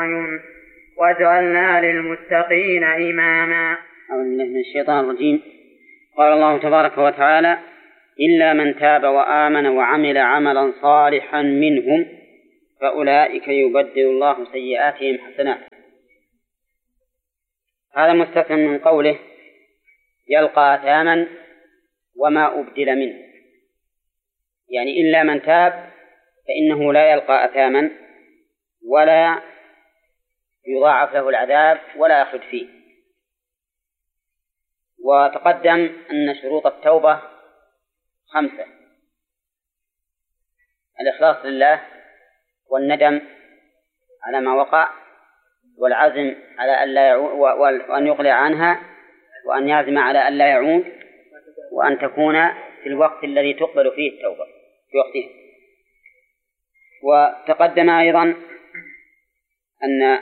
أعين وجعلنا للمتقين إماما. أعوذ بالله من الشيطان الرجيم. قال الله تبارك وتعالى: إلا من تاب وآمن وعمل عملا صالحا منهم فأولئك يبدل الله سيئاتهم حسنات. هذا مستثنى من قوله يلقى آثاما وما أبدل منه، يعني إلا من تاب فإنه لا يلقى آثاما ولا يضاعف له العذاب ولا يخلد فيه. وتقدم أن شروط التوبة 5: الإخلاص لله، والندم على ما وقع، والعزم على أن لا يعود، وأن يقلع عنها، وأن يعزم على أن لا يعود، وأن تكون في الوقت الذي تقبل فيه التوبة في وقتها. وتقدم أيضا أن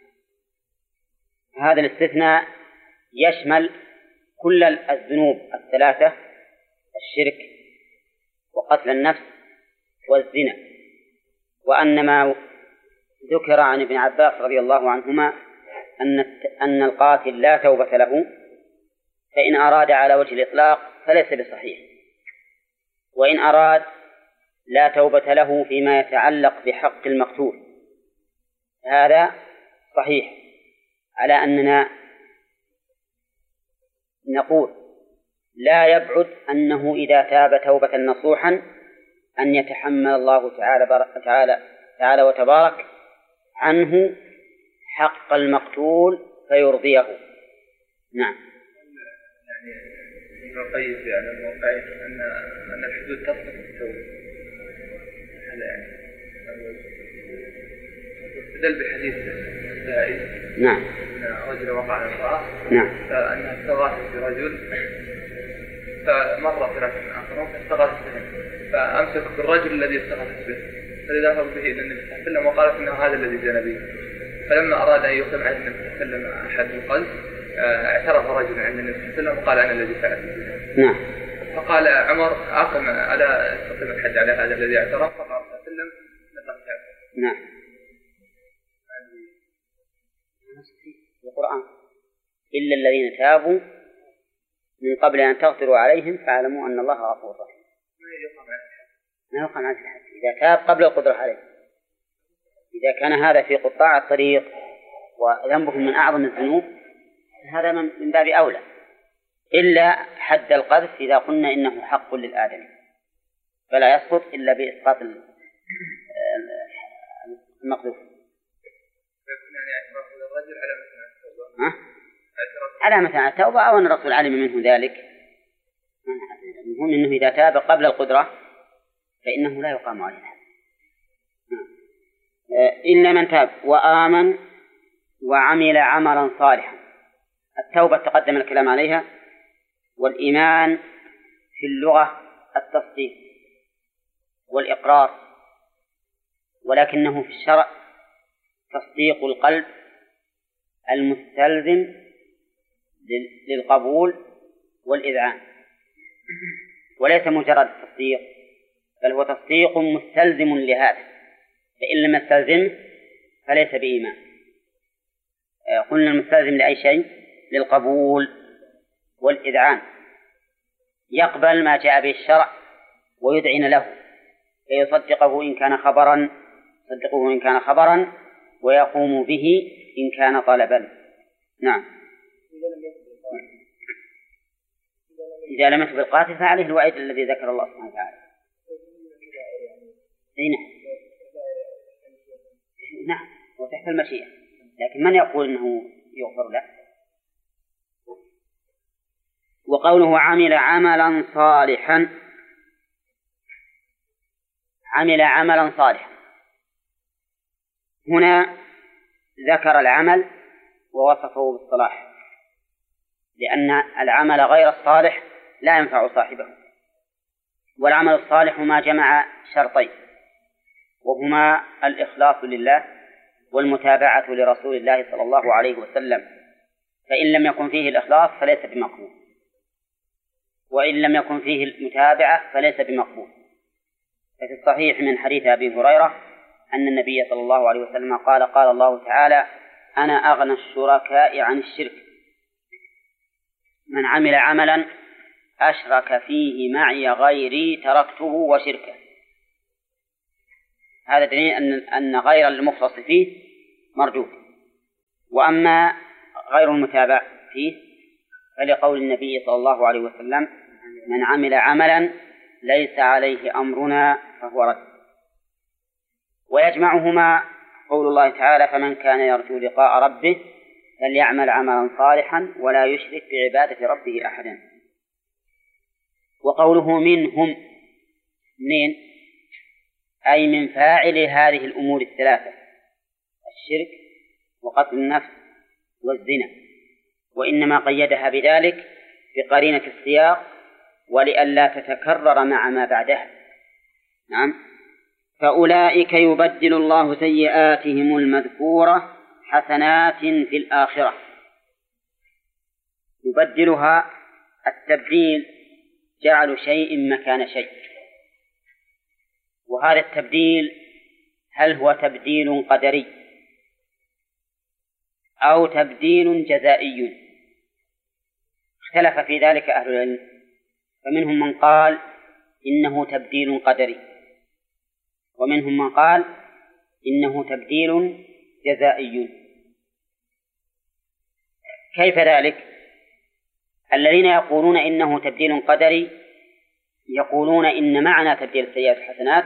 هذا الاستثناء يشمل كل الذنوب 3: الشرك وقتل النفس والزنا. وأن ما ذكر عن ابن عباس رضي الله عنهما أن القاتل لا توبة له، فإن أراد على وجه الإطلاق فليس بصحيح، وإن أراد لا توبة له فيما يتعلق بحق المقتول هذا صحيح، على أننا نقول لا يبعد أنه إذا تاب توبة نصوحا أن يتحمل الله تعالى وتبارك عنه حق المقتول فيرضيه. نعم. يعني نقيد على الموقعين أن الحدود تصدق التوبة، هذا يعني استدل بحديث السائل. نعم. أن رجل وقع على امرأة. نعم. فأنها استغاثت برجل، فمر 3 آخرون فاستغاثت بهم، فأمسك بالرجل الذي استغاثت به، فذهب به إلى النبي صلى الله عليه وسلم وقالت إنه هذا الذي جاء به. فلما أراد أن يقيم على النبي صلى الله عليه وسلم أحد القلب اعترف رجل عند النبي صلى الله عليه وسلم وقال أنا الذي فعلت به. نعم. فقال عمر أقم ألا تقيم الحد على هذا الذي اعترف؟ فقال صلى الله عليه وسلم لقد تاب. نعم. القرآن إلا الذين تابوا من قبل أن تغفروا عليهم فاعلموا أن الله غفور رحيم. ما يقام على الحد إذا تاب قبل القدرة عليه. إذا كان هذا في قطاع الطريق وذنبهم من أعظم الذنوب هذا من باب أولى، إلا حد القذف إذا قلنا إنه حق للآدم فلا يسقط إلا بإسقاط المقذوف. على مثلا التوبة أو أن الرسول علم منه ذلك. المهم أنه إذا تاب قبل القدرة فإنه لا يقام عليه. إلا من تاب وآمن وعمل عملا صالحا. التوبة تقدم الكلام عليها، والإيمان في اللغة التصديق والإقرار، ولكنه في الشرع تصديق القلب المستلزم للقبول والإذعان، وليس مجرد تصديق، بل هو تصديق مستلزم لهذا، فإن لم يستلزمه فليس بإيمان. قلنا المستلزم لأي شيء؟ للقبول والإذعان، يقبل ما جاء به الشرع ويذعن له، فيصدقه إن كان خبرا صدقه إن كان خبرا، ويقوم به إن كان طلبا. نعم. إذا لم يثبت القاتل فعليه الوعيد الذي ذكر الله سبحانه وتعالى. نعم، وتحت المشيئة، لكن من يقول إنه يغفر له؟ وقوله عمل عملا صالحا، عمل عملا صالحا، هنا ذكر العمل ووصفه بالصلاح، لأن العمل غير الصالح لا ينفع صاحبه. والعمل الصالح ما جمع شرطين، وهما الإخلاص لله والمتابعة لرسول الله صلى الله عليه وسلم، فإن لم يكن فيه الإخلاص فليس بمقبول، وإن لم يكن فيه المتابعة فليس بمقبول. ففي الصحيح من حديث أبي هريرة أن النبي صلى الله عليه وسلم قال: قال الله تعالى: أنا أغنى الشركاء عن الشرك، من عمل عملا أشرك فيه معي غيري تركته وشركه. هذا دليل أن غير المخلص فيه مردود. وأما غير المتابع فيه فلقول النبي صلى الله عليه وسلم: من عمل عملا ليس عليه أمرنا فهو رد. ويجمعهما قول الله تعالى: فمن كان يرجو لقاء ربه فليعمل عملا صالحا ولا يشرك بعبادة ربه أحدا. وقوله منهم، من أي من فاعل هذه الأمور الثلاثة: الشرك وقتل النفس والزنا، وإنما قيدها بذلك بقرينة السياق ولئلا تتكرر مع ما بعدها. نعم. فأولئك يبدل الله سيئاتهم المذكورة حسنات في الآخرة. يبدلها التبديل جعل شيء مكان شيء، وهذا التبديل هل هو تبديل قدري أو تبديل جزائي؟ اختلف في ذلك أهل العلم، فمنهم من قال إنه تبديل قدري، ومنهم من قال إنه تبديل جزائي. كيف ذلك؟ الذين يقولون إنه تبديل قدري يقولون إن معنى تبديل السيئات الحسنات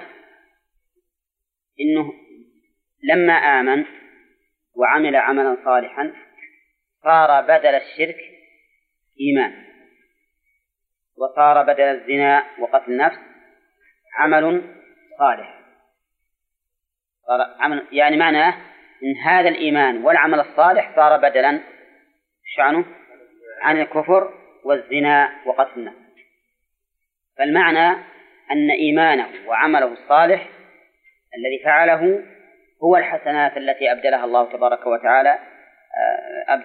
إنه لما آمن وعمل عملا صالحا صار بدل الشرك إيمان، وصار بدل الزنا وقتل النفس عمل صالح. يعني معناه إن هذا الإيمان والعمل الصالح صار بدلا شأنه عن الكفر والزنا وقتل النفس. فالمعنى أن إيمانه وعمله الصالح الذي فعله هو الحسنات التي أبدلها الله تبارك وتعالى، أبدل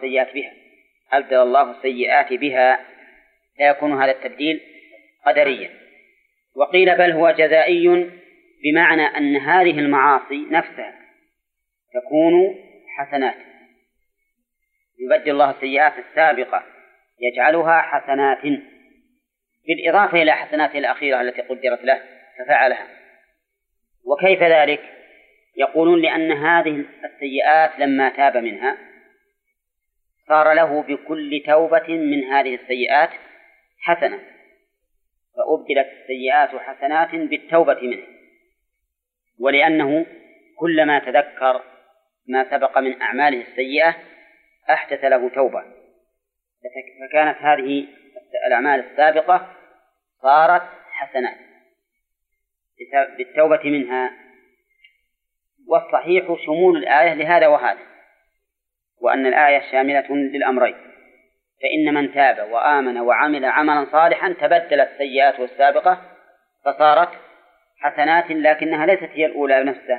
الله السيئات بها، لا يكون هذا التبديل قدريا. وقيل بل هو جزائي، بمعنى أن هذه المعاصي نفسها تكون حسنات، يبدل الله السيئات السابقة يجعلها حسنات بالإضافة إلى حسناته الأخيرة التي قدرت له ففعلها. وكيف ذلك؟ يقولون لأن هذه السيئات لما تاب منها صار له بكل توبة من هذه السيئات حسنة، فأبدلت السيئات حسنات بالتوبة منه. ولأنه كلما تذكر ما سبق من أعماله السيئة أحدث له توبة، فكانت هذه الأعمال السابقة صارت حسنات بالتوبة منها. والصحيح شمول الآية لهذا وهذا، وأن الآية شاملة للأمرين، فإن من تاب وآمن وعمل عملا صالحا تبدلت سيئاته السابقة فصارت حسنات، لكنها ليست هي الأولى نفسها.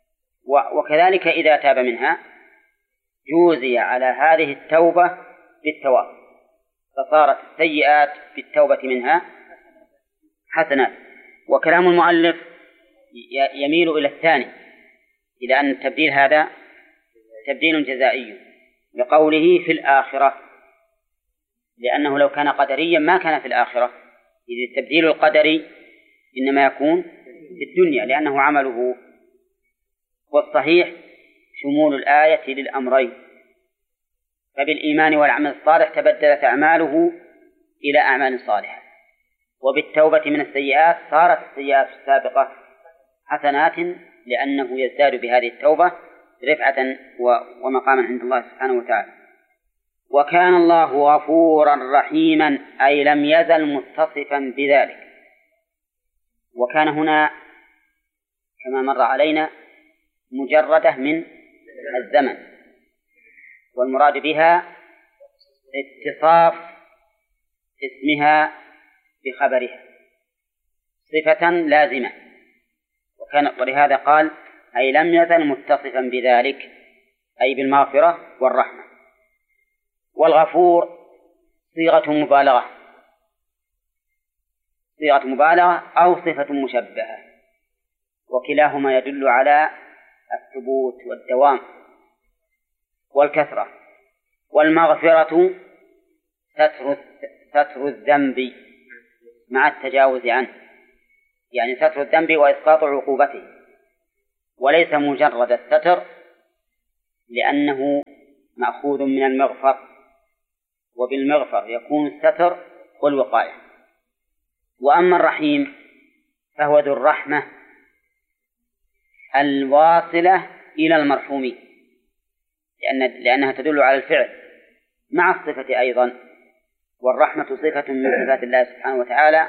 وكذلك إذا تاب منها جوزي على هذه التوبة بالثواب، فصارت السيئات بالتوبة منها حسنات. وكلام المؤلف يميل إلى الثاني، إلى أن التبديل هذا تبديل جزائي بقوله في الآخرة، لأنه لو كان قدريا ما كان في الآخرة، إذ التبديل القدري إنما يكون في الدنيا لأنه عمله. والصحيح شمول الآية للأمرين، فبالإيمان والعمل الصالح تبدلت أعماله إلى أعمال صالحة، وبالتوبة من السيئات صارت السيئات السابقة حسنات، لأنه يزداد بهذه التوبة رفعة ومقاما عند الله سبحانه وتعالى. وكان الله غفورا رحيما، أي لم يزل متصفا بذلك. وكان هنا كما مر علينا مجردة من الزمن، والمراد بها اتصاف اسمها بخبرها صفة لازمة، ولهذا قال أي لم يزل متصفا بذلك، أي بالمغفرة والرحمة. والغفور صيغة مبالغة أو صفة مشبهة. وكلاهما يدل على الثبوت والدوام والكثرة. والمغفرة ستر الذنب مع التجاوز عنه، يعني ستر الذنب وإسقاط عقوبته، وليس مجرد الستر، لأنه مأخوذ من المغفر، وبالمغفر يكون الستر والوقاية. وأما الرحيم فهو ذو الرحمة الواصلة إلى المرحومين، لأنها تدل على الفعل مع الصفة أيضا، والرحمة صفة من صفات الله سبحانه وتعالى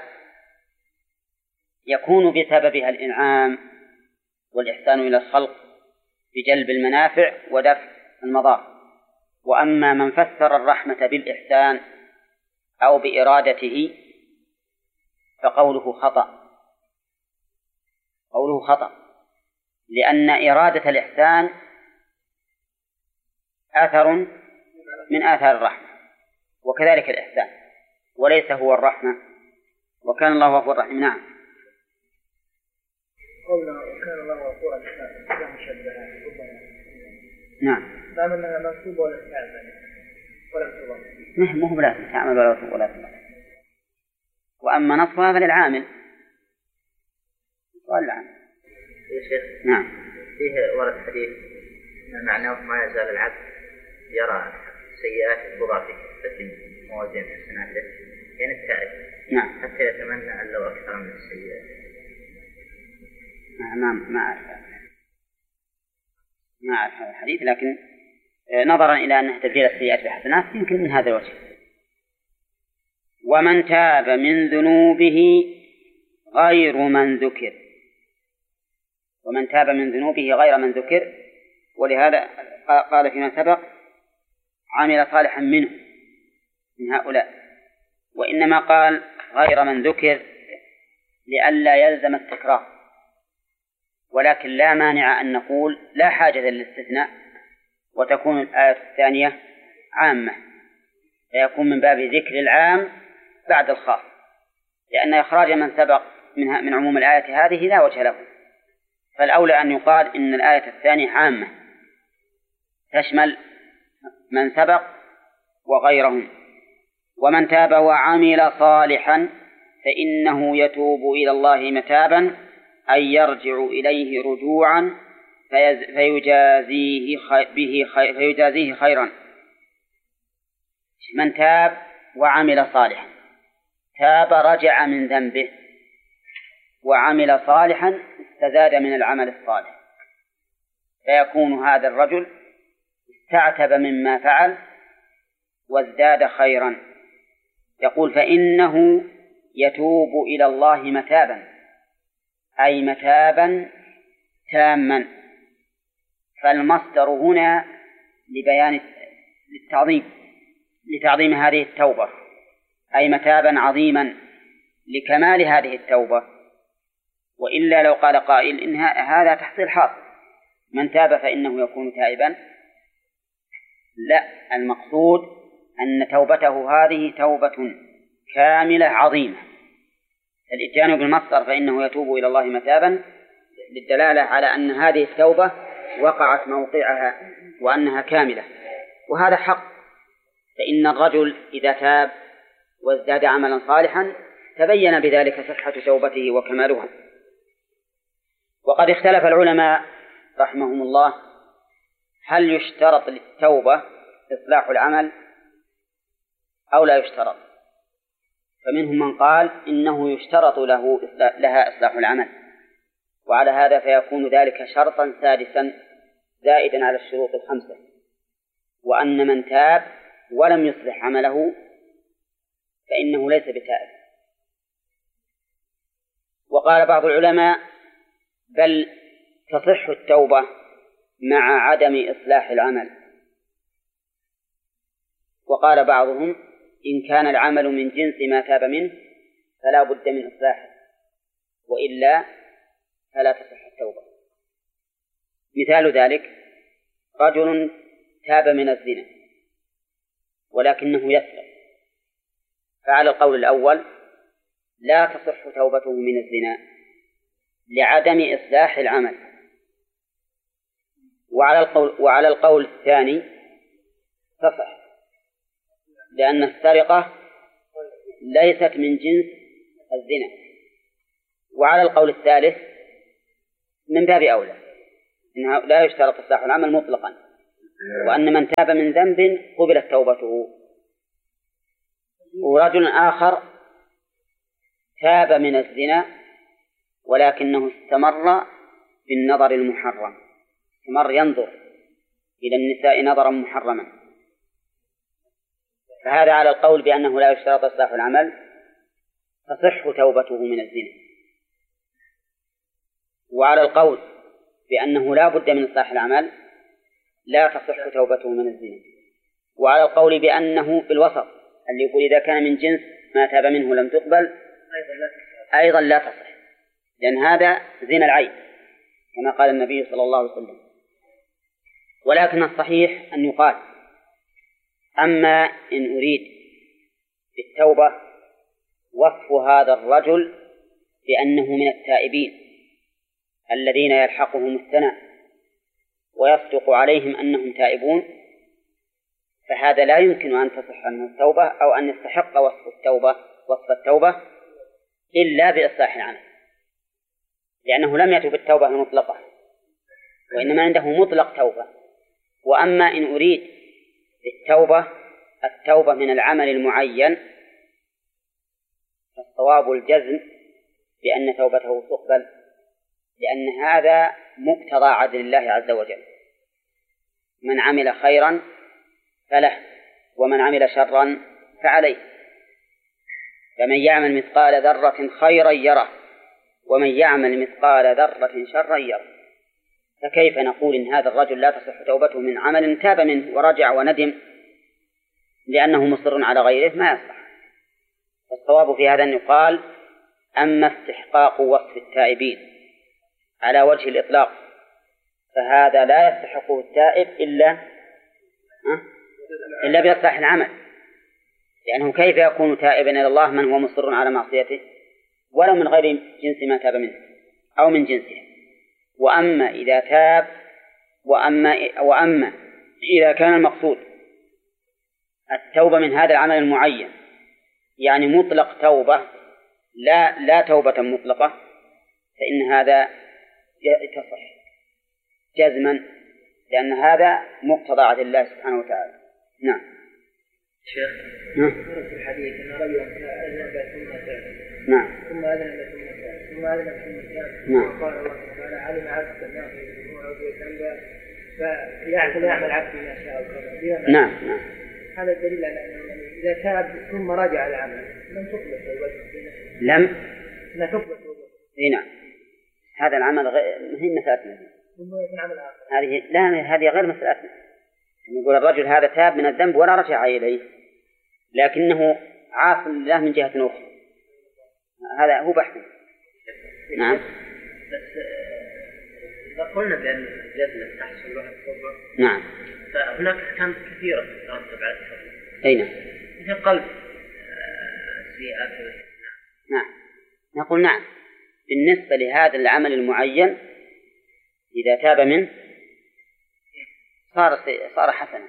يكون بسببها الإنعام والإحسان إلى الخلق بجلب المنافع ودفع المضار. وأما من فسر الرحمة بالإحسان أو بإرادته فقوله خطأ، لأن إرادة الإحسان أثر من آثار الرحمة، وكذلك الإحسان، وليس هو الرحمة، وكان الله غفورا رحيما. نعم. قولنا وكان الله غفورا رحيما مشبهة. نعم. دام أنها منصوبة ولا تعمل ولا تضم. مو بلازم تعمل ولا تضم. وأما نصبها فللعامل. سؤال العامل. يا شيخ. نعم. فيه ورد حديث معناه ما يزال العبد يرى سيئات تضاع في كفة موازين حسناته، يعني التائب. نعم. حتى يتمنى أن لو أكثر من السيئات. ما أعرف هذا الحديث، لكن نظرا إلى أنه تبديل السيئات بحسنات يمكن من هذا الوجه. ومن تاب من ذنوبه غير من ذكر. ومن تاب من ذنوبه غير من ذكر، ولهذا قال فيما سبق عمل صالحا منه من هؤلاء، وإنما قال غير من ذكر لئلا يلزم التكرار، ولكن لا مانع أن نقول لا حاجة للاستثناء وتكون الآية الثانية عامة، فيكون من باب ذكر العام بعد الخاص، لأن إخراج من سبق من عموم الآية هذه لا وجه له، فالأولى أن يقال إن الآية الثانية عامة تشمل من سبق وغيرهم. ومن تاب وعمل صالحا فإنه يتوب إلى الله متابا، أي يرجع إليه رجوعا فيجازيه خيرا. من تاب وعمل صالحا، تاب رجع من ذنبه، وعمل صالحا استزاد من العمل الصالح، فيكون هذا الرجل استعتب مما فعل وازداد خيرا. يقول فإنه يتوب إلى الله متابا، أي متابا تاما، فالمصدر هنا لبيان لتعظيم هذه التوبة، أي متابا عظيما لكمال هذه التوبة. وإلا لو قال قائل إن هذا تحصيل حاصل، من تاب فإنه يكون تائبا، لا، المقصود أن توبته هذه توبة كاملة عظيمة. الإتيان بالمصدر فإنه يتوب إلى الله متابا للدلالة على أن هذه التوبة وقعت موقعها وأنها كاملة، وهذا حق، فإن الرجل إذا تاب وازداد عملا صالحا تبين بذلك صحة توبته وكمالها. وقد اختلف العلماء رحمهم الله هل يشترط للتوبة إصلاح العمل أو لا يشترط، فمنهم من قال إنه يشترط لها إصلاح العمل، وعلى هذا فيكون ذلك شرطا سادسا زائدا على الشروط الخمسة، وأن من تاب ولم يصلح عمله فإنه ليس بتائب. وقال بعض العلماء بل تصح التوبة مع عدم إصلاح العمل. وقال بعضهم إن كان العمل من جنس ما تاب منه فلا بد من إصلاحه، وإلا فلا تصح التوبة. مثال ذلك رجل تاب من الزنا ولكنه يسرق، فعلى القول الأول لا تصح توبته من الزنا لعدم إصلاح العمل. وعلى القول الثاني تصح، لأن السرقة ليست من جنس الزنا. وعلى القول الثالث من باب أولى إنه لا يشترط إصلاح العمل مطلقا، وأن من تاب من ذنب قبلت توبته. ورجل آخر تاب من الزنا ولكنه استمر في النظر المحرم، استمر ينظر إلى النساء نظرا محرما، فهذا على القول بأنه لا يشترط إصلاح العمل تصح توبته من الزنا. وعلى القول بأنه لا بد من إصلاح العمل لا تصح توبته من الزنا. وعلى القول بأنه في الوسط اللي يقول إذا كان من جنس ما تاب منه لم تقبل أيضا لا تصح، لأن هذا زنا العين كما قال النبي صلى الله عليه وسلم. ولكن الصحيح أن يقال أما إن أريد بالتوبة وصف هذا الرجل بأنه من التائبين الذين يلحقهم الثناء ويصدق عليهم أنهم تائبون، فهذا لا يمكن أن تصح عنه التوبة أو أن يستحق وصف التوبة إلا بإصلاح العمل، لأنه لم يتب التوبة المطلقة وإنما عنده مطلق توبة. وأما إن أريد بالتوبة التوبة من العمل المعين فالصواب الجزم بأن توبته تقبل، لأن هذا مقتضى عدل الله عز وجل: من عمل خيرا فله ومن عمل شرا فعليه، فمن يعمل مثقال ذرة خيرا يره ومن يعمل مثقال ذرة شرا يره. فكيف نقول إن هذا الرجل لا تصح توبته من عمل تاب منه ورجع وندم لأنه مصر على غيره؟ ما يصح. الصواب في هذا أن يقال أما استحقاق وصف التائبين على وجه الإطلاق فهذا لا يستحقه التائب إلا بإصلاح العمل، لأنه كيف يكون تائبا إلى الله من هو مصر على معصيته ولو من غير جنس ما تاب منه أو من جنسه. وأما إذا تاب وأما إذا كان المقصود التوبة من هذا العمل المعين يعني مطلق توبة لا توبة مطلقة، فإن هذا تصح جزما، لأن هذا مقتضى عدل الله سبحانه وتعالى. نعم. شيخ في الحديث أن رجلا أذنب ثم تاب. نعم. ثم أذنب ثم تاب ثم أذنب ثم تاب. نعم. وقال الله تعالى علم عبد الناس فيعمل عبد ما شاء. نعم. هذا الدليل على أنه إذا تاب ثم رجع العمل لم تقبل توبته. لا تقبل توبته. نعم. هذا العمل هي مسألتنا. هذه غير مسألتنا. نقول الرجل هذا تاب من الذنب ولا رجع إليه لكنه عاص لله من جهة أخرى، هذا هو بحث. نعم. بس إذا قلنا بأن الجزم تحصل له التوبة، نعم، فهناك أحكام كثيرة تترتب على التوبة. أي نعم. مثل قلب سيئات. نعم. نقول نعم بالنسبة لهذا العمل المعين إذا تاب منه صار حسنا.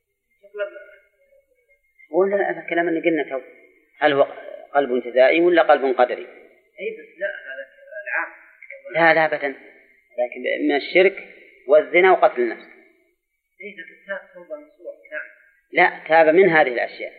ولا هذا الكلام اللي قلنا تو، هل هو قلب جزائي ولا قلب قدري؟ أي بس لا، هذا العام. لا أبدا، لكن من الشرك والزنا وقتل النفس. لا، تاب من هذه الأشياء،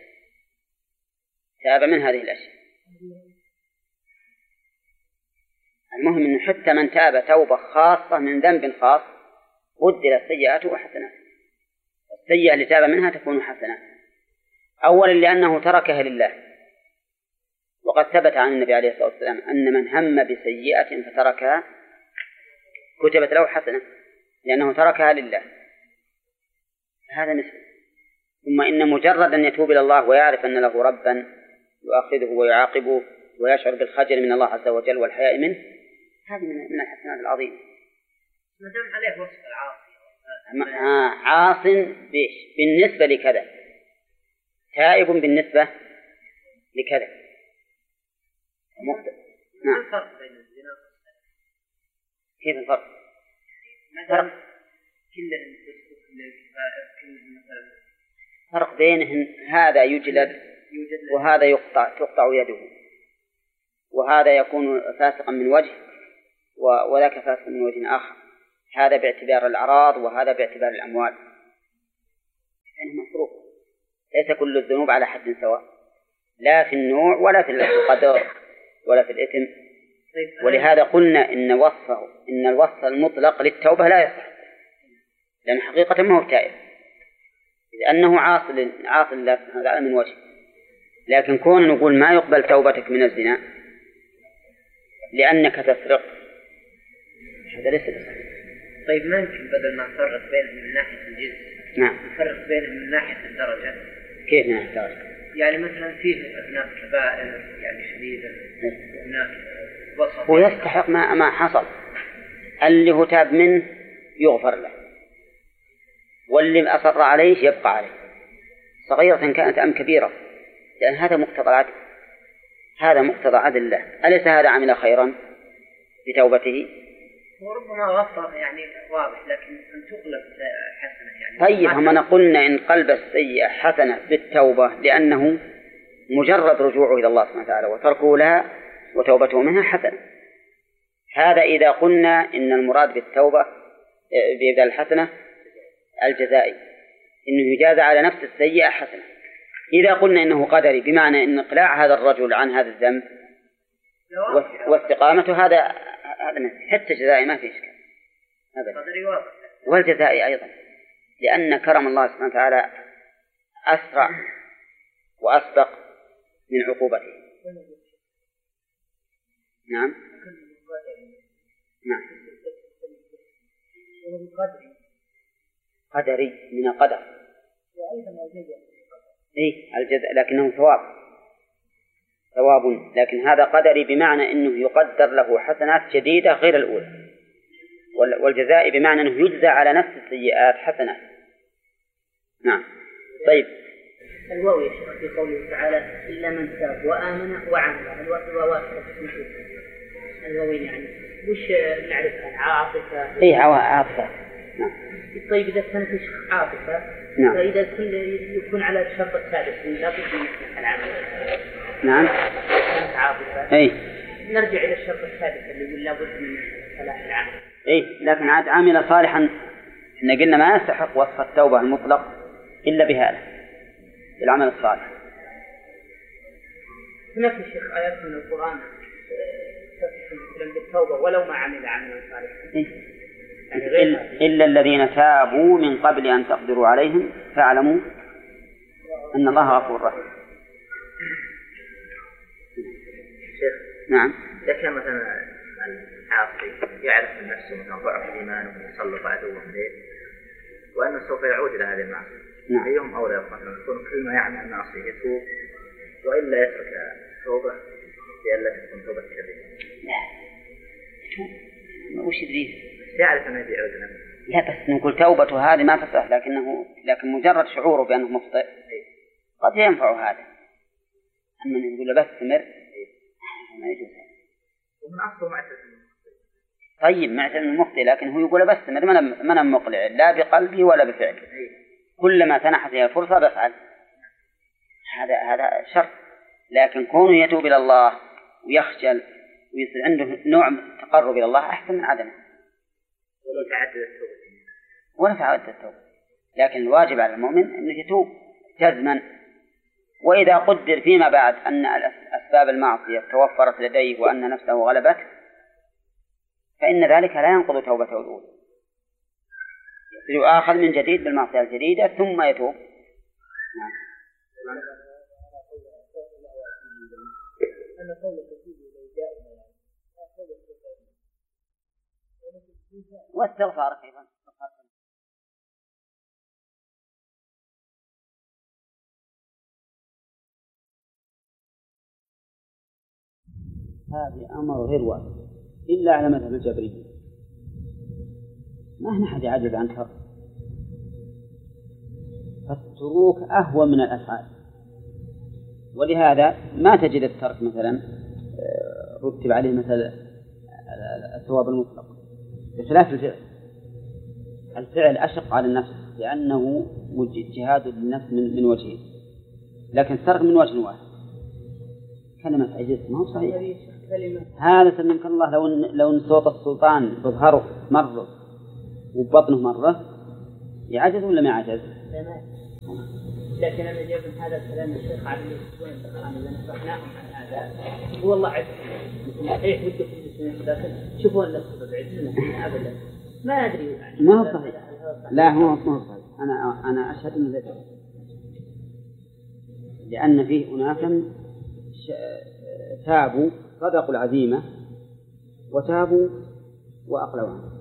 المهم أنه حتى من تاب توبة خاصة من ذنب خاص بدلت سيئاته وحسنات. السيئة اللي تاب منها تكون حسنات، أولا لأنه تركها لله، وقد ثبت عن النبي عليه الصلاة والسلام أن من هم بسيئة فتركها كتبت له حسنة لأنه تركها لله. هذا مثل. ثم إن مجرد أن يتوب إلى الله ويعرف أن له ربا يؤاخذه ويعاقبه ويشعر بالخجل من الله عز وجل والحياء منه، هذه من الحسنات العظيمة. ما دام عليه وصف العاصي عاص بالنسبة لكذا، تائب بالنسبة لكذا. ما الفرق بين الزنا والسرقة؟ كيف الفرق؟ مثلا فرق بينهم، هذا يجلد وهذا تقطع يده، وهذا يكون فاسقا من وجه وذاك فاسق من وجه آخر، هذا باعتبار الأعراض وهذا باعتبار الأموال، يعني مفروق. ليس كل الذنوب على حد سواء، لا في النوع ولا في القدر ولا في الإثم. ولهذا قلنا إن الوصف المطلق للتوبة لا يصح، لأن حقيقة ما هو تائب، لأنه عاصي لله سبحانه وتعالى من وجه. لكن كون نقول ما يقبل توبتك من الزنا لأنك تسرق، هذا ليس بصحيح. طيب ما يمكن بدل ما نفرق بينهم من ناحية الجنس نفرق بينهم من ناحية الدرجة؟ كيف من ناحية الدرجة؟ يعني مثلا فيه أبناء كبائر يعني شديدة وهناك وسط، هو يستحق ما حصل، اللي هو تاب منه يغفر له، واللي أصر عليه يبقى عليه، صغيرة كانت أم كبيرة، لأن هذا مقتضى العدل، هذا مقتضى عدل الله. أليس هذا عمل خيرا بتوبته؟ وربما غفر يعني واضح، لكن أن تقلب حسنة يعني. طيب هم قلنا إن قلب السيئة حسنة بالتوبة، لأنه مجرد رجوعه إلى الله سبحانه وتعالى وتركه لها وتوبته منها حسنة. هذا إذا قلنا إن المراد بالتوبة بإبدال الحسنة الجزائي، إنه يجازى على نفس السيئة حسنة. إذا قلنا إنه قدري، بمعنى إن إقلاع هذا الرجل عن هذا الذنب واستقامته هذا حتى جزائي ما في إشكال أبدا، والجزائي أيضا، لأن كرم الله سبحانه وتعالى أسرع وأسبق من عقوبته. نعم قدري من القدر، الجزاء، لكنه ثواب، لكن هذا قدري بمعنى أنه يقدر له حسنات جديدة غير الأولى، والجزاء بمعنى أنه يجزى على نفس السيئات حسنات. نعم. طيب الواو يا شيخ في قوله تعالى إلا من تاب وآمن وعمل، الواو الواوين يعني وش نعرفها؟ عاطفة. عاطفة. نعم. طيب إذا كانت عاطفة، نعم. فإذا يكون على الشرط السادس لا بد من العمل. نعم. كانت عاطفة. نرجع إلى الشرط السادس اللي يقول لا بد من صلاح العمل. لكن عاد عامل صالحا، إحنا قلنا ما يستحق وصف التوبة المطلق إلا بهذا العمل الصالح. هناك يا شيخ آيات من القرآن تفسر بالتوبة ولو ما عمل عملا صالحا. إلا الذين تابوا من قبل أن تقدروا عليهم فاعلموا أن الله غفور رحيم. شيخ. نعم. إذا كان مثلا العاصي يعرف من نفسه مثلا ضعف الإيمان ويسلط عدوه عليه وأنه سوف يعود إلى هذه المعصية، أيهم أولى مثلا يكون كل ما يعمل المعصية يتوب وإلا يترك توبة لئلا تكون توبة كبيرة؟ لا، وش يدري؟ يعرف أنه يعود له. لا، بس نقول توبته هذه ما تصح، لكن مجرد شعوره بأنه مخطئ قد ينفع هذا. أما نقول له بس استمر ما يجوز. ومن أصله معتزل. طيب معتزل مخطئ، لكن هو يقول بس استمر، من مقلع لا بقلبي ولا بفعلي، كلما تنحت هي الفرصة بفعل. هذا شرط. لكن كونه يتوب إلى الله ويخجل ويصير عنده نوع تقرب إلى الله أحسن من عدمه. ولا تعدد التوبة. لكن الواجب على المؤمن أنه يتوب جزما، وإذا قدر فيما بعد أن أسباب المعصية توفرت لديه وأن نفسه غلبته فإن ذلك لا ينقض توبته الأولى، يؤاخذ من جديد بالمعصية الجديدة ثم يتوب. نعم. واستغفار أيضا. هذا أمر غير واحد إلا على مذهب الجبرية، ما أحد يعجز عن ترك، فالتروك أهون من الأفعال، ولهذا ما تجد الترك مثلا رتب عليه مثل الثواب المطلق، بخلاف الفعل. الفعل أشق على النفس لأنه جهاد للنفس من وجهين، لكن السرق من وجه واحد. كلمة عجزت ما هو صحيح. هذا سلمك الله لو أن صوت السلطان بظهره مرة وبطنه مرة يعجز ولا ما يعجز؟ لكن أنا جايب من هذا الكلام الشيخ علي وين الكلام اللي نصحناهم عن هذا هو الله عز وجل صحيح ودكم المسلمين لكن شوفوا النفس بعيدنا أبدا ما أدري يعني ما هو صحيح. لا هو صحيح. أنا أشهد أنه ذلك لأن فيه أناسا تابوا صدقوا العزيمة وتابوا وأقلوا عنه.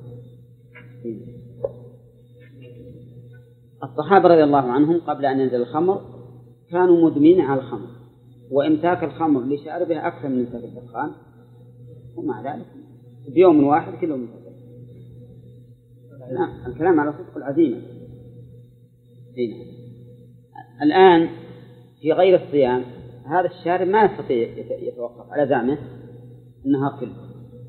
الصحابة رضي الله عنهم قبل أن ينزل الخمر كانوا مدمنين على الخمر، وإمساك الخمر لشاربها أكثر من إمساك الدخان، ومع ذلك بيوم واحد كلهم يمسك. لا الكلام على صدق العزيمة. هنا الآن في غير الصيام هذا الشارب ما يستطيع يتوقف على زعمه أنها كل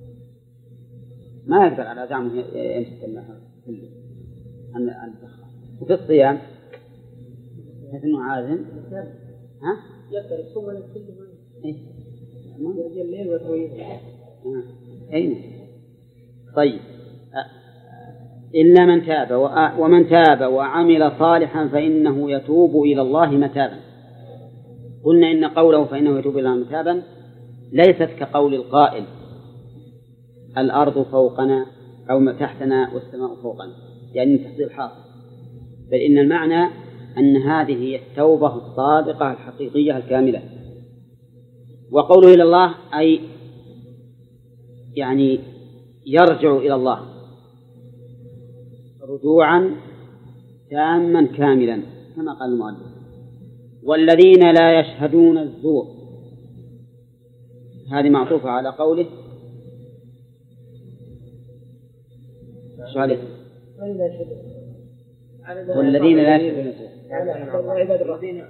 ما يقدر على زعمه يمسك أنها كل عن الدخان. وفي الصيام مثل أنه عازم ها يقدر يصوم ولا كل ما يجي الليل ويطوي. أين طيب إلا من تاب ومن تاب وعمل صالحا فإنه يتوب إلى الله متابا. قلنا إن قوله فإنه يتوب إلى الله متابا ليست كقول القائل الأرض فوقنا أو تحتنا والسماء فوقنا، يعني تحصيل حاصل، بل إن المعنى أن هذه هي التوبة الصادقة الحقيقية الكاملة. وقوله إلى الله أي يعني يرجع إلى الله رجوعا تاما كاملا كما قال المؤلف. والذين لا يشهدون الزور هذه معطوفة على قوله والذين لا يشهدون الزور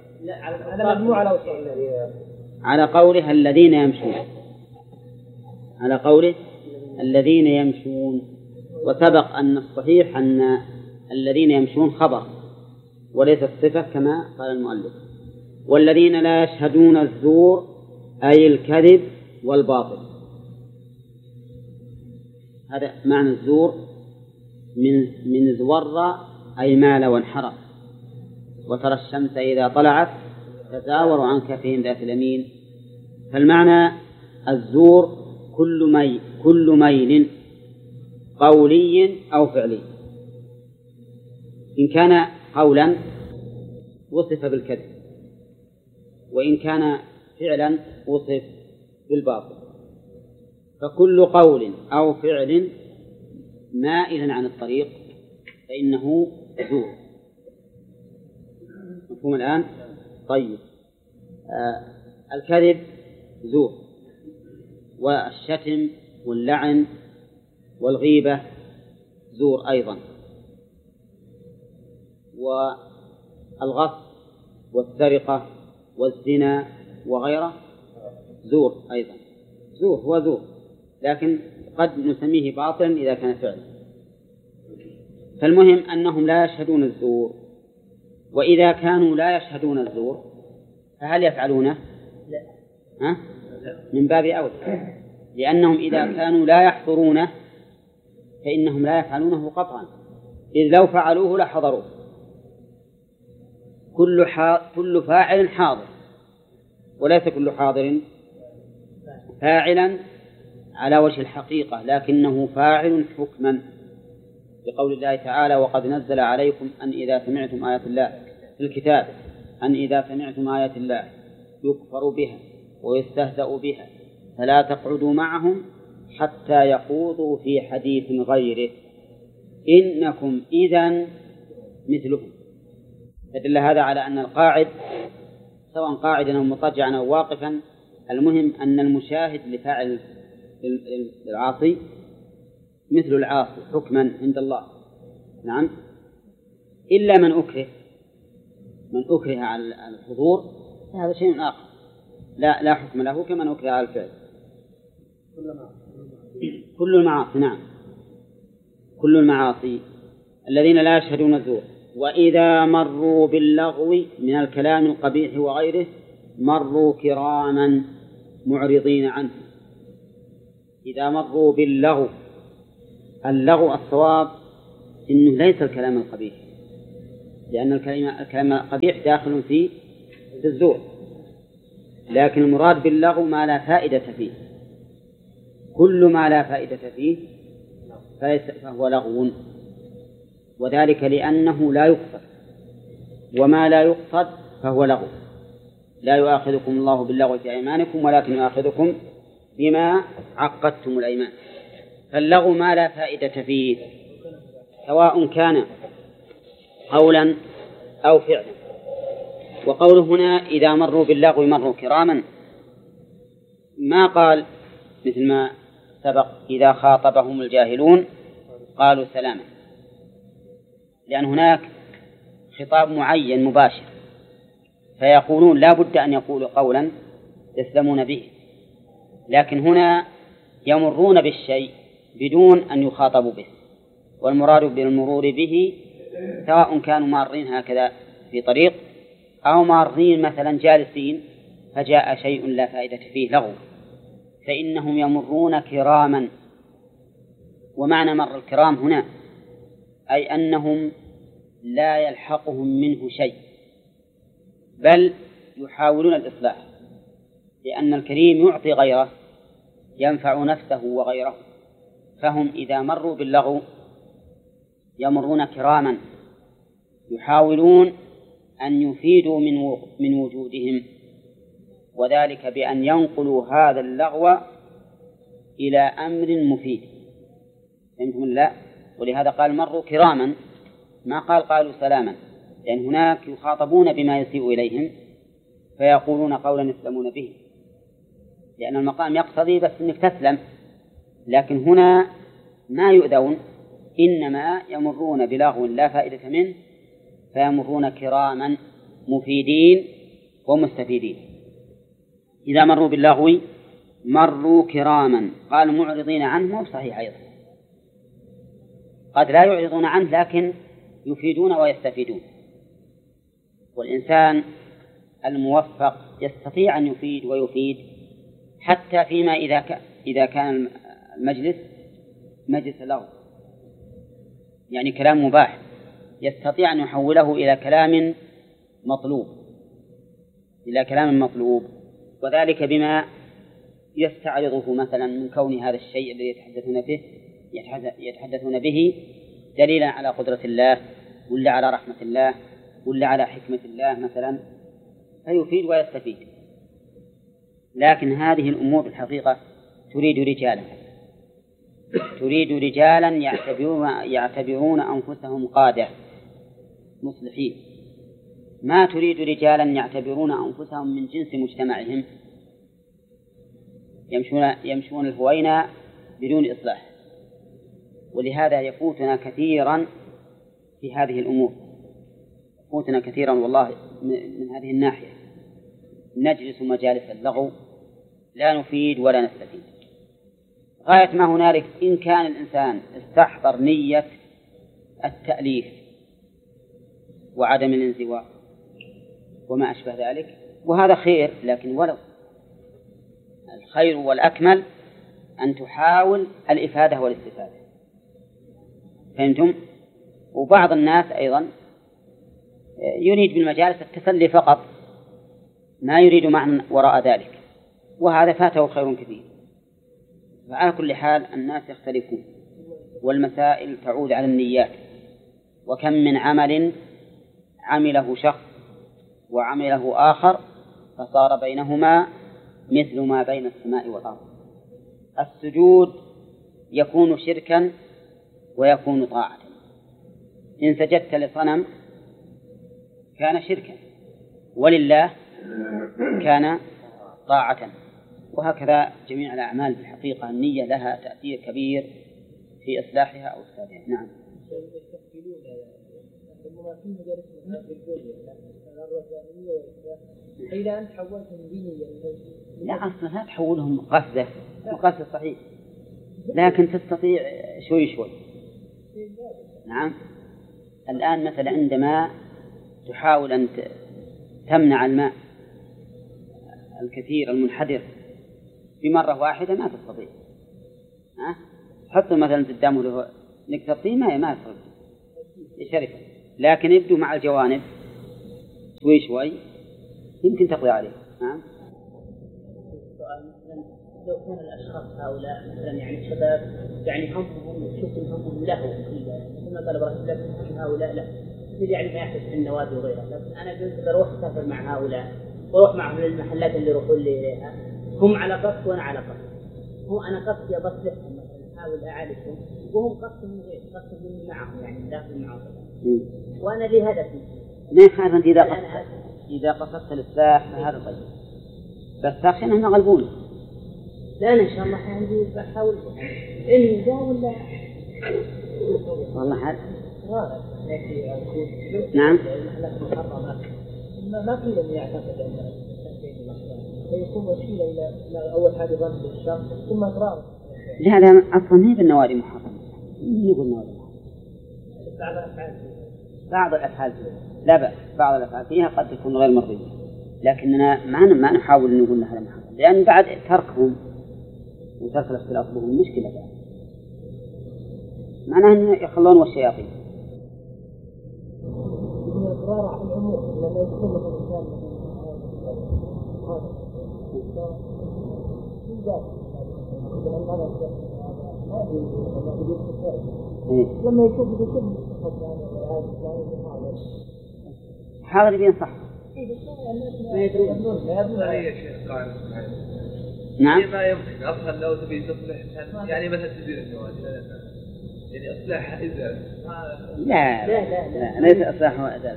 على قوله الذين يمشون، على قوله الذين يمشون. وسبق أن الصحيح أن الذين يمشون خبر وليس الصفة كما قال المؤلف. والذين لا يشهدون الزور أي الكذب والباطل. هذا معنى الزور من زور أي مال وانحرف. وترى الشمس إذا طلعت تزاور عن كفهم ذات اليمين. فالمعنى الزور كل ميل قولي أو فعلي. إن كان قولا وصف بالكذب، وإن كان فعلا وصف بالباطل. فكل قول أو فعل مائلا عن الطريق فإنه زور. مفهوم الآن؟ طيب الكذب زور، والشتم واللعن والغيبة زور أيضا، والغصب والسرقة والزنا وغيره زور أيضا. زور هو زور، لكن قد نسميه باطلا إذا كان فعلا. فالمهم أنهم لا يشهدون الزور. وإذا كانوا لا يشهدون الزور فهل يفعلونه؟ لا. من باب أولى، لأنهم إذا كانوا لا يحضرونه فإنهم لا يفعلونه قطعا، إذ لو فعلوه لحضروه. كل فاعل حاضر، وليس كل حاضر فاعلا على وجه الحقيقة، لكنه فاعل حكما، بقول الله تعالى وقد نزل عليكم أن إذا سمعتم آيات الله في الكتاب أن إذا سمعتم آيات الله يكفر بها ويستهزأ بها فلا تقعدوا معهم حتى يخوضوا في حديث غيره إنكم إذن مثلهم. فدل هذا على أن القاعد سواء قاعدا أو مضطجعا أو واقفا، المهم أن المشاهد لفاعل العاصي مثل العاصي حكما عند الله. نعم، إلا من أكره على الحضور هذا شيء آخر، لا حكم له كمن أكره على الفعل. كل المعاصي نعم. كل المعاصي الذين لا يشهدون الزور وإذا مروا باللغو من الكلام القبيح وغيره مروا كراما معرضين عنه. إذا مروا باللغو، اللغو الصواب إنه ليس الكلام القبيح، لأن الكلام القبيح داخل في الزور، لكن المراد باللغو ما لا فائدة فيه. كل ما لا فائدة فيه فهو لغو، وذلك لأنه لا يقصد، وما لا يقصد فهو لغو. لا يؤاخذكم الله باللغو في أيمانكم ولكن يؤاخذكم بما عقدتم الأيمان. فاللغو ما لا فائدة فيه سواء كان قولا أو فعلا. وقوله هنا إذا مروا باللغو مروا كراما، ما قال مثل ما سبق إذا خاطبهم الجاهلون قالوا سلاما، لأن هناك خطاب معين مباشر، فيقولون لا بد أن يقولوا قولا يسلمون به، لكن هنا يمرون بالشيء بدون أن يخاطبوا به، والمراد بالمرور به سواء كانوا مارين هكذا في طريق أو مارين مثلا جالسين فجاء شيء لا فائدة فيه لغو، فإنهم يمرون كراما. ومعنى مر الكرام هنا أي أنهم لا يلحقهم منه شيء، بل يحاولون الإصلاح، لأن الكريم يعطي غيره ينفع نفسه وغيره. فهم إذا مروا باللغو يمرون كراما يحاولون أن يفيدوا من وجودهم، وذلك بأن ينقلوا هذا اللغو إلى أمر مفيد. فهمتم لا؟ ولهذا قال مروا كراما، ما قالوا سلاما، لأن هناك يخاطبون بما يسيء إليهم فيقولون قولا يسلمون به، لأن المقام يقتضي بس أنك تسلم، لكن هنا ما يؤذون، إنما يمرون بلغو لا فائدة منه فيمرون كراما مفيدين ومستفيدين. إذا مروا باللغو مروا كراما، قال معرضين عنه صحيح أيضا، قد لا يعرضون عنه لكن يفيدون ويستفيدون. والإنسان الموفق يستطيع أن يفيد ويفيد حتى فيما إذا كان المجلس مجلس لغو، يعني كلام مباح، يستطيع أن يحوله إلى كلام مطلوب، وذلك بما يستعرضه مثلا من كون هذا الشيء الذي يتحدثون به دليلا على قدرة الله ولا على رحمة الله ولا على حكمة الله مثلا، فيفيد ويستفيد. لكن هذه الأمور الحقيقة تريد رجالا يعتبرون أنفسهم قادة مصلحين، ما تريد رجالا يعتبرون أنفسهم من جنس مجتمعهم يمشون الهوينة بدون إصلاح. ولهذا يفوتنا كثيرا في هذه الأمور، يفوتنا كثيرا والله من هذه الناحية، نجلس مجالس اللغو لا نفيد ولا نستفيد. غاية ما هنالك إن كان الإنسان استحضر نية التأليف وعدم الانزواء وما أشبه ذلك، وهذا خير، لكن ولو الخير والأكمل أن تحاول الإفادة والاستفادة. فهمتم؟ وبعض الناس أيضا يريد بالمجالس التسلي فقط، ما يريد معنى وراء ذلك، وهذا فاته خير كثير. فعلى كل حال الناس يختلفون، والمسائل تعود على النيات. وكم من عمل عمله شخص وعمله آخر فصار بينهما مثل ما بين السماء والأرض. السجود يكون شركا ويكون طاعة، إن سجدت لصنم كان شركا، ولله كان طاعة. وهكذا جميع الأعمال بالحقيقة النية لها تأثير كبير في إصلاحها أو إفسادها. نعم. إذا أنت حولتهم دينيا لا أصلا لا تحولهم قصده، وقصد صحيح، لكن تستطيع شوي نعم. الآن مثلا عندما تحاول أن تمنع الماء الكثير المنحدر بمرة واحدة ما تستطيع. حط مثلا قدامه له نقطة طين ما يصير يشرفه، لكن يبدو مع الجوانب شوي يمكن تقضي عليه. نعم. لو كان الأشخاص هؤلاء مثلا يعني شباب يعني همهم شوف همهم له مثل ما قال ابراهيم لكن هؤلاء له مثل يعني ما يحدث في النوادي وغيرها، لكن أنا قلت بروح أسافر مع هؤلاء وأروح معهم للمحلات اللي يروحون لي إليها، هم على قصد وأنا على قصد، هو أنا قصدي أبصلهم مثلا أحاول أعالجهم وهم قصدهم غير قصدهم إني معهم يعني داخل معهم وأنا لي هدفي. ما يخالف إذا قصدت الإصلاح فهذا طيب، بس أخشى أنهم يغلبون. لا أنا إن شاء الله عندي بحاول إن جاء ولا والله حد. نعم. ما في لم يعتقد أن فيكون وسيلة إلى أول حاجة ضرب الشخص ثم إقراره. لا أصلا ما هي بالنوادي محرمة. نقول نوادي بعض الأفعال لا بأس، بعض الأفعال فيها قد تكون غير مرضية، لكننا ما نحاول أن نقول لها محرمة، لأن بعد تركهم وترك الاختلاط بهم مشكلة بعد. معناه أن يخلون والشياطين. الإقرار على العموم لما يكون مثلا لما يشوف حاضر بينصح. ما يدرون يا شيخ قال نعم. ما يمكن أصلا لو تبي تصلح يعني مثلا تدير النوادي يعني إصلاح إزالة. لا ليس إصلاح وإزالة.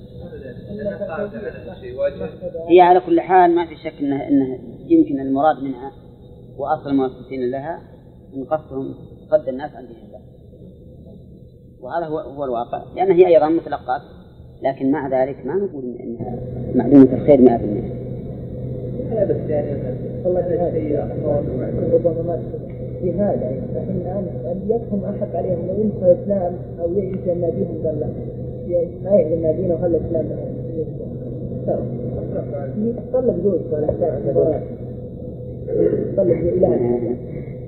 هي على كل حال ما في شك إنه يمكن المراد منها وأصل المؤسسين لها من قصدهم صد الناس عن دين الله، وهذا هو الواقع، لأن هي أيضا متلقات، لكن مع ذلك ما نقول إنها معلومة الخير 100%. لا بس يعني والله ربما ما في هذا الحين يكفهم أحق عليهم لو ينسى الإسلام أو ينسى الناديهم قال لا ما يعلم النادين وخلى الإسلام طلب زوج ولا طلب إله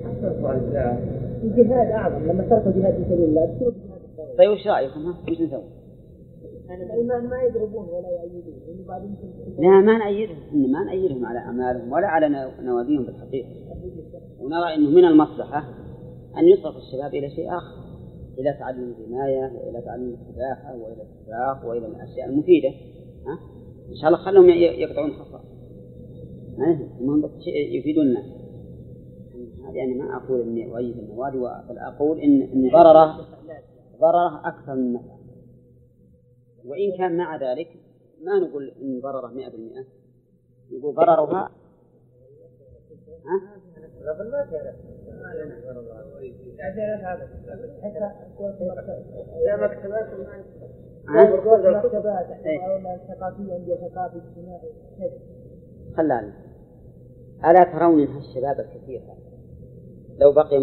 الجهاد أعظم لما تركوا جهاد في سبيل الله. طيب وش رأيكم؟ وش نسوي؟ الإيمان ما يضربون ولا يأيدون. لا ما نأيدهم على أعمالهم ولا على نواديهم بالحقيقة، ونرى أنه من المصلحة أن يصرف الشباب إلى شيء آخر، إلى تعلم الرماية وإلى تعلم السباحة وإلى السباق وإلى الأشياء المفيدة. إن شاء الله خلهم يقطعون حصى، المهم بس يفيدون الناس. يعني ما أقول إني أؤيد النوادي، بل أقول إن ضرره أكثر من نفعه، وإن كان مع ذلك ما نقول إن ضرره 100%، نقول ضررها خلاني. ألا ترون أن الشباب الكثير لو بقي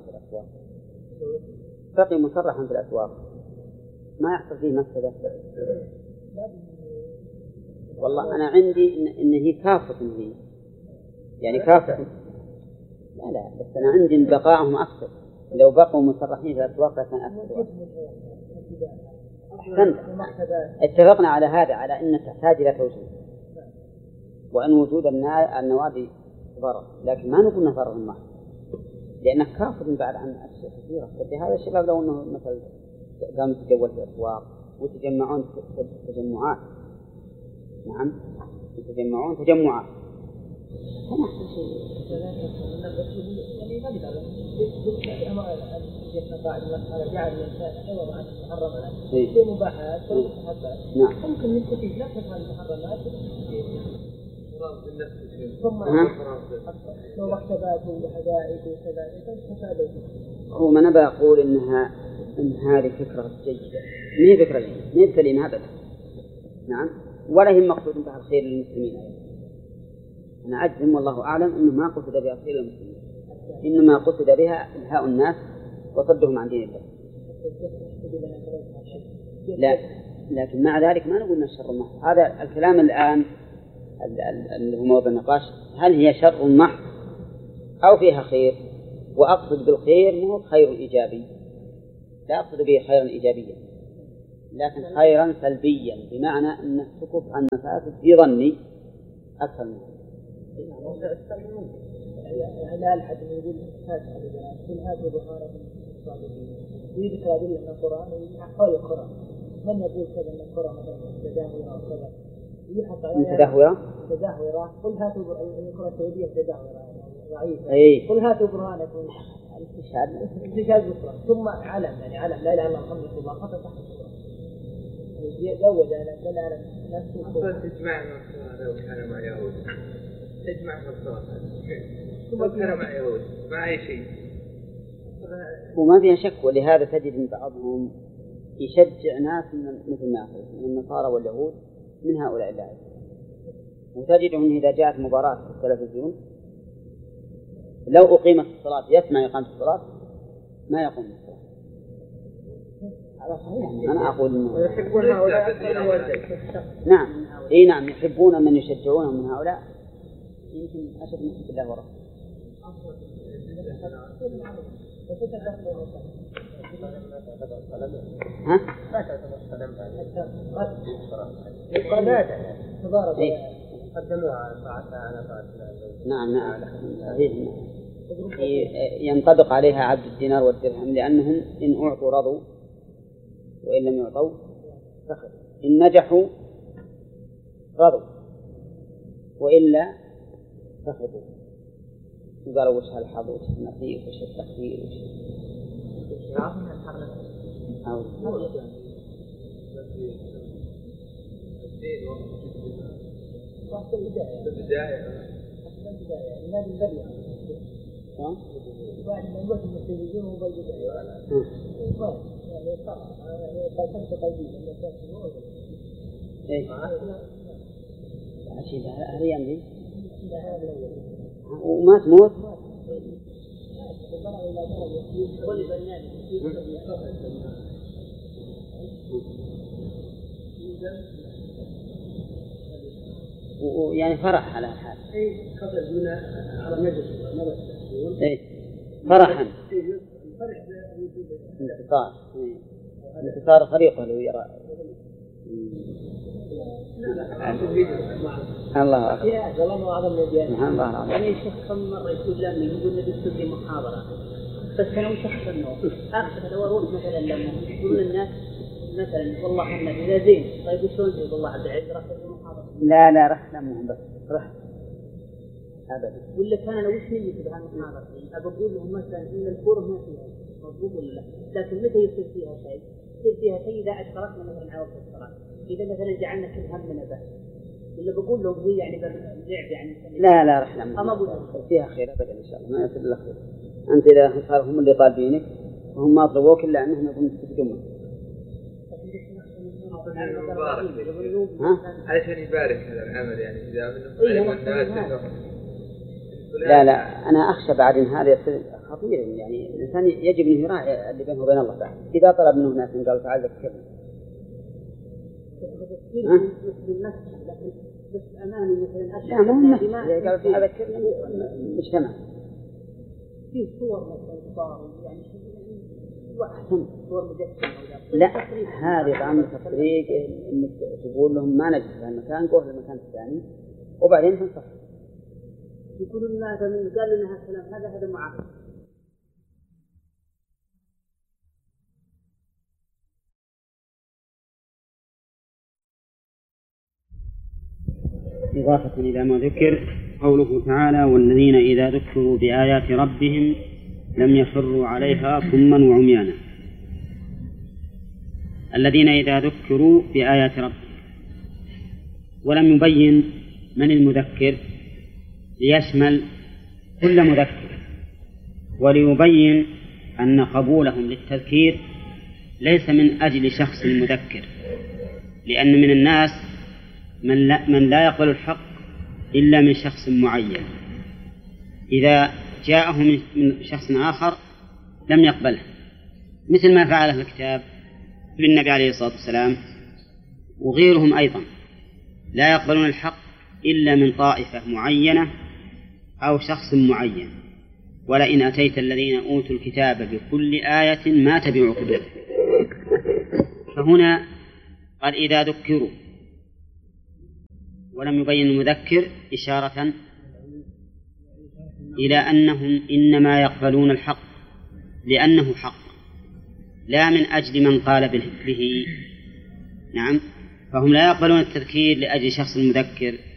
مصرحا في الأسواق ما يحصل فيه مفسدة؟ والله أنا عندي إن هي كافة هي يعني كافة. لا بس أنا عندي إن بقائهم أكثر، لو بقوا مصرحين في الأسواق لكان أكثر. أحسنت. اتفقنا على هذا، على أن تحتاج إلى توجيه، وأن وجود النوادي ضرر، لكن ما نقول ضرر محض، لأنك كافر بعد عن أشياء كثيرة. فهذا الشباب لو أنه مثلا قام يتجول في الأسواق ويتجمعون تجمعات، نعم يتجمعون تجمعات، فما أحسن شيء. جعل الإنسان عوض عن المحرمات في مباحات ومستحبات. ممكن نستفيد لا تفعل المحرمات ثم لو مكتبات وحدائق وكذا تستفاد. هو ما نبى أقول إن هذه فكرة جيدة، ما هي فكرة جيدة، ما هي سليمة أبدا. نعم، ولا هي مقصود بها الخير للمسلمين. أنا أجزم والله أعلم إنه ما قصد بها الخير للمسلمين، إنما قصد بها إلهاء الناس وصدهم عن دين الله. لا، لكن مع ذلك ما نقول أنها شر محض. هذا الكلام الآن اللي هو موضوع النقاش، هل هي شر محض أو فيها خير؟ وأقصد بالخير مو خير إيجابي، لا أقصد به خيرا إيجابيا، لكن خيرا سلبيا، بمعنى أنه تكف عن مفاسد في ظني أكثر منه. لا أحد يقول كل هذه ظهارة الصالحين ويذكر أدلة من القرآن حول القرآن. من يقول كذا أن القرآن مثلا تداهورة وكذا يحط عليها تداهورة. قل هاتوا القرآن السعودية تداهورة ضعيفة. قل هاتوا برهانكم استشهاد بكرة ثم علم، يعني علم لا إله إلا محمد رسول الله خطأ تحت القرآن يزود على نفسه. أصلا تجمع لو كان مع يهود تجمع الصلاة ثم كان مع يهود مع أي شيء وما فيها شك. ولهذا تجد من بعضهم يشجع ناس مثل ما من النصارى واليهود من هؤلاء اللاعبين، وتجدهم إذا جاءت مباراة في التلفزيون لو أقيمت الصلاة يسمع إقامة الصلاة ما يقوم بالصلاة. هذا صحيح. أنا أقول يحبون هؤلاء. نعم، إيه نعم، يحبون من يشجعونهم من هؤلاء، يمكن أشد من حب الله ورسوله. ها؟ نعم نعم صحيح. ينطبق عليها عبد الدينار والدرهم، لأنهم إن أعطوا رضوا وإن لم يعطوا سخطوا، إن نجحوا رضوا وإلا سخطوا. قالوا وش هالحظ وش النصيب وش التخفير وش وما تموت ويعني فرح على الحال. فرحا انتصار فريقه لو يرى. الله أكبر. الله أنا يا شيخ كم مرة يقول لنا يقول نبي نسوي محاضرة بس أنا وش أحسن أخذ لو أروح مثلا لما يقولون الناس مثلا والله إحنا إذا زين طيب وشون زين والله عبد العزيز راح يسوي محاضرة. لا رح لهم بس رح أبدا. ولا كان أنا وش نيجي بهالمحاضرة أقول لهم مثلا إن الكورة ما فيها مضبوط ولا لا، لكن متى يصير فيها شيء؟ يصير فيها شيء إذا أشتركنا مثلا على وقت الصلاة، إذا مثلا جعلنا كل همنا بس، ولا بقول لهم هي يعني لعب يعني. لا رح لهم فيها خير أبدا إن شاء الله، ما يصير إلا خير. أنت إذا صار هم اللي طالبينك وهم ما طلبوك إلا أنهم يبون يستفيدون. علشان يبارك هذا العمل يعني إذا لا أنا أخشى بعد إن هذا يصير خطير، يعني الإنسان يجب أن يراعي اللي بينه وبين الله بعد. إذا طلب منه ناس قال تعال ذكرنا بس أماني مثلا لا مو مثل قال تعال ذكرنا مجتمع في صور مثلا صار يعني وأحسن صور مجسمة. لا هذه طعم تفريق إنك تقول لهم ما نجد في المكان قوه المكان الثاني وبعدين تنصح. يقولون لنا قالوا لنا هالكلام هذا معاقب. إضافة إلى ما ذكر قوله تعالى والذين إذا ذكروا بآيات ربهم لم يخروا عليها صما وعميانا. الذين إذا ذكروا بآيات ربهم، ولم يبين من المذكر ليشمل كل مذكر، وليبين أن قبولهم للتذكير ليس من أجل شخص المذكر، لأن من الناس من لا يقبل الحق إلا من شخص معين، إذا جاءه من شخص آخر لم يقبله، مثل ما فعل أهل الكتاب بالنبي عليه الصلاة والسلام وغيرهم أيضا، لا يقبلون الحق إلا من طائفة معينة أو شخص معين. ولئن أتيت الذين أوتوا الكتاب بكل آية ما تبعوا قبلتهم. فهنا قال إذا ذكروا، ولم يبين المذكر إشارة إلى أنهم إنما يقبلون الحق لأنه حق لا من أجل من قال به. نعم، فهم لا يقبلون التذكير لأجل شخص المذكر